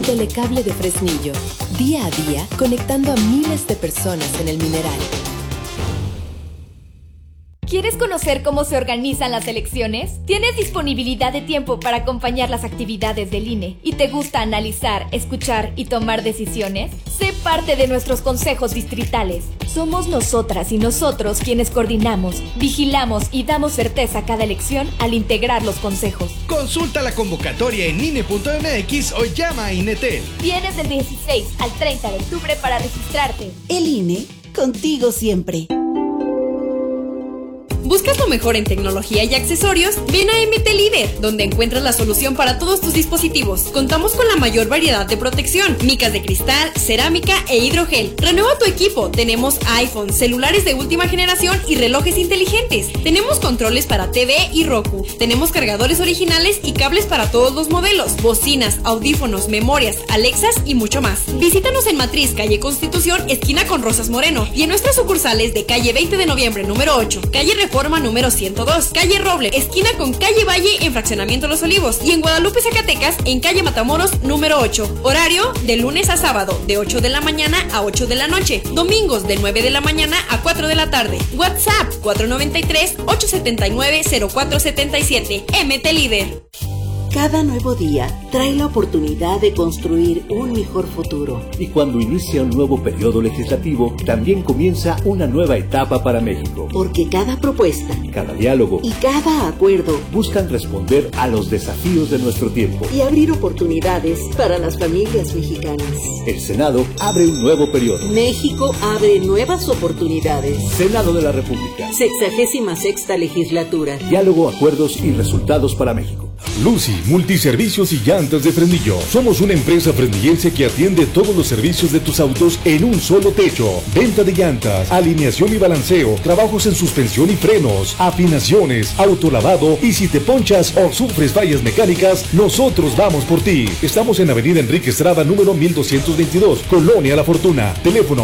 Telecable de Fresnillo. Día a día, conectando a miles de personas en el mineral. ¿Quieres conocer cómo se organizan las elecciones? ¿Tienes disponibilidad de tiempo para acompañar las actividades del INE? ¿Y te gusta analizar, escuchar y tomar decisiones? Sé parte de nuestros consejos distritales. Somos nosotras y nosotros quienes coordinamos, vigilamos y damos certeza a cada elección al integrar los consejos. Consulta la convocatoria en INE.mx o llama a INETEL. Tienes del 16 al 30 de octubre para registrarte. El INE, contigo siempre. ¿Buscas lo mejor en tecnología y accesorios? Ven a MT Líder, donde encuentras la solución para todos tus dispositivos. Contamos con la mayor variedad de protección, micas de cristal, cerámica e hidrogel. Renueva tu equipo. Tenemos iPhone, celulares de última generación y relojes inteligentes. Tenemos controles para TV y Roku. Tenemos cargadores originales y cables para todos los modelos, bocinas, audífonos, memorias, Alexas y mucho más. Visítanos en Matriz, calle Constitución, esquina con Rosas Moreno, y en nuestras sucursales de calle 20 de noviembre, número 8, calle Reforma número 102, calle Roble, esquina con calle Valle en Fraccionamiento Los Olivos, y en Guadalupe, Zacatecas, en calle Matamoros número 8. Horario de lunes a sábado, de 8 de la mañana a 8 de la noche. Domingos de 9 de la mañana a 4 de la tarde. WhatsApp 493-879-0477. MT Líder. Cada nuevo día trae la oportunidad de construir un mejor futuro. Y cuando inicia un nuevo periodo legislativo, también comienza una nueva etapa para México. Porque cada propuesta, cada diálogo y cada acuerdo buscan responder a los desafíos de nuestro tiempo y abrir oportunidades para las familias mexicanas. El Senado abre un nuevo periodo. México abre nuevas oportunidades. Senado de la República. 66ª legislatura. Diálogo, acuerdos y resultados para México. Lucy, multiservicios y llantas de Fresnillo. Somos una empresa fresnillense que atiende todos los servicios de tus autos en un solo techo. Venta de llantas, alineación y balanceo, trabajos en suspensión y frenos, afinaciones, autolavado, y si te ponchas o sufres fallas mecánicas, nosotros vamos por ti. Estamos en Avenida Enrique Estrada, número 1222, Colonia La Fortuna. Teléfono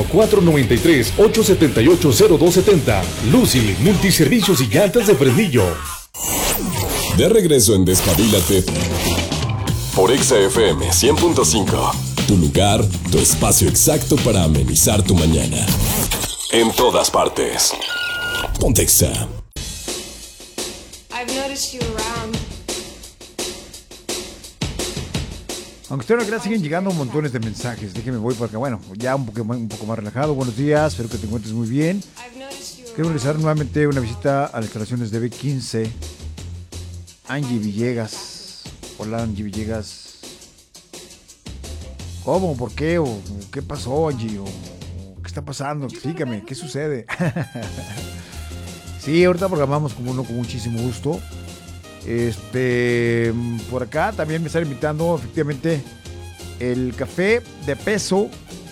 493-878-0270. Lucy, multiservicios y llantas de Fresnillo. De regreso en Despabilate por Exa FM 100.5. Tu lugar, tu espacio exacto para amenizar tu mañana. En todas partes. Ponte Exa. Aunque ustedes no crean, siguen llegando montones de mensajes. Déjenme voy porque, bueno, ya un poco más relajado. Buenos días, espero que te encuentres muy bien. Quiero realizar nuevamente una visita a las instalaciones de B15. Angie Villegas. Hola, Angie Villegas. ¿Cómo? ¿Por qué? ¿O qué pasó, Angie? ¿O qué está pasando? Explícame, ¿qué sucede? Sí, ahorita programamos con muchísimo gusto. Por acá también me están invitando, efectivamente, el café de peso.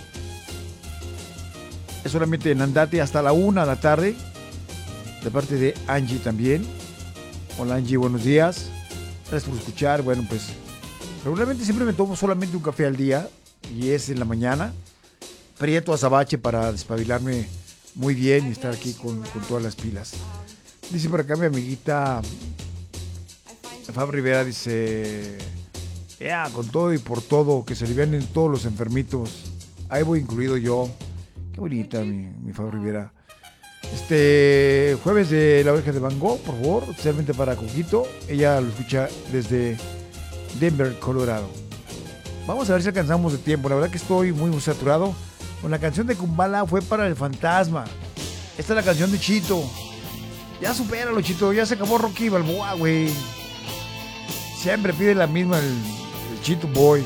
Es solamente en Andate hasta la 1 de la tarde. De parte de Angie también. Hola Angie, buenos días. Gracias por escuchar. Bueno, pues regularmente siempre me tomo solamente un café al día y es en la mañana. Prieto azabache para despabilarme muy bien y estar aquí con todas las pilas. Dice por acá mi amiguita Fab Rivera, dice, con todo y por todo, que se alivianen todos los enfermitos. Ahí voy incluido yo. Qué bonita mi Fab Rivera. Jueves de la oreja de Van Gogh, por favor, especialmente para Coquito. Ella lo escucha desde Denver, Colorado. Vamos a ver si alcanzamos de tiempo. La verdad que estoy muy saturado. Con la canción de Kumbala fue para el fantasma. Esta es la canción de Chito. Ya supéralo, Chito. Ya se acabó Rocky Balboa, güey. Siempre pide la misma el Chito Boy.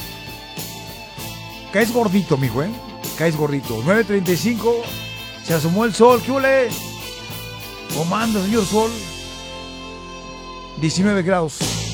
Caes gordito, mijo, Caes gordito. 9:35. Se asomó el sol. ¿Qué huele? ¿Cómo anda, señor sol? 19 grados.